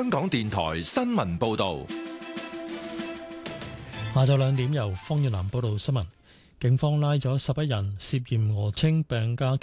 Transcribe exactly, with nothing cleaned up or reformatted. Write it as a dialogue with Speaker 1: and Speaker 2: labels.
Speaker 1: 香港電台新聞報道。
Speaker 2: 下晝兩點由方月南報道新聞。警方拉咗十一人涉嫌訛稱病假